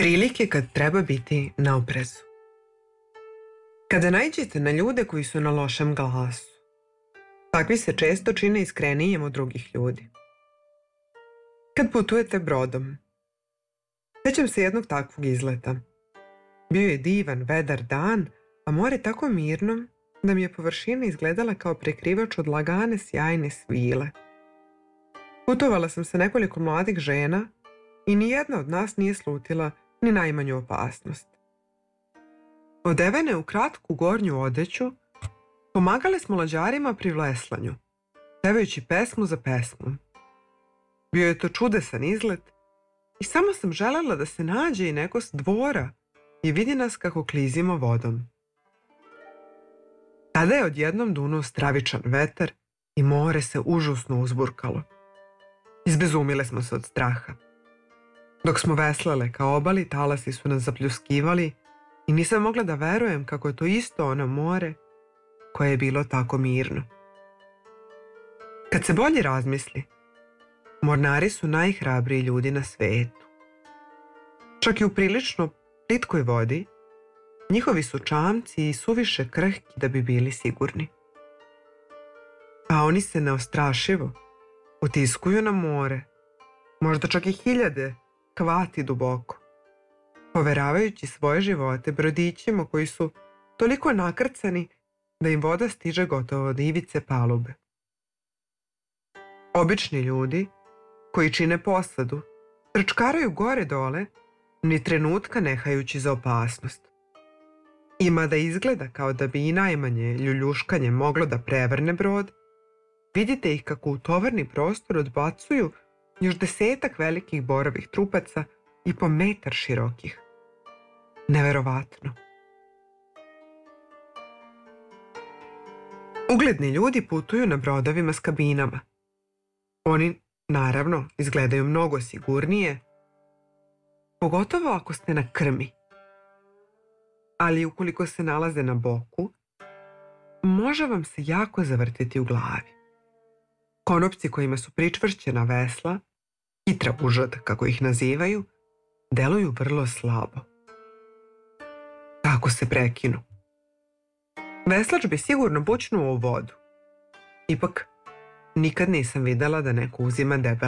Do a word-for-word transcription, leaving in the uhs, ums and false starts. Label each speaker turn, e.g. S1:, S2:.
S1: Prilike kad treba biti na oprezu. Kada naiđete na ljude koji su na lošem glasu, takvi se često čine iskrenijim od drugih ljudi. Kad putujete brodom, sećam se jednog takvog izleta. Bio je divan, vedar dan, a more tako mirno da mi je površina izgledala kao prekrivač od lagane sjajne svile. Putovala sam sa nekoliko mladih žena i nijedna od nas nije slutila ni najmanju opasnost. Odevene u kratku gornju odeću, pomagale smo lađarima pri veslanju, pevajući pesmu za pesmom. Bio je to čudesan izlet i samo sam želela da se nađe i neko s dvora i vidi nas kako klizimo vodom. Tada je odjednom dunuo stravičan vetar i more se užasno uzburkalo. Izbezumile smo se od straha. Dok smo veslale ka obali, talasi su nas zapljuskivali i nisam mogla da verujem kako je to isto ono more koje je bilo tako mirno. Kad se bolje razmisli, mornari su najhrabriji ljudi na svetu. Čak i u prilično plitkoj vodi, njihovi su čamci i suviše krhki da bi bili sigurni. A oni se neostrašivo utiskuju na more, možda čak i hiljade kvati duboko, poveravajući svoje živote brodićima koji su toliko nakrcani da im voda stiže gotovo od ivice palube. Obični ljudi koji čine posadu trčkaraju gore dole, ni trenutka ne hajući za opasnost. Ima da izgleda kao da bi i najmanje ljuljuškanje moglo da prevrne brod, vidite ih kako u tovarni prostor odbacuju još desetak velikih borovih trupaca i po metar širokih. Neverovatno. Ugledni ljudi putuju na brodovima s kabinama. Oni, naravno, izgledaju mnogo sigurnije, pogotovo ako ste na krmi. Ali ukoliko se nalaze na boku, može vam se jako zavrtiti u glavi. Konopci kojima su pričvršćena vesla, hitra užad, kako ih nazivaju, deluju vrlo slabo. Tako se prekinu. Veslač bi sigurno bućnuo u vodu. Ipak, nikad nisam videla da neko uzima debele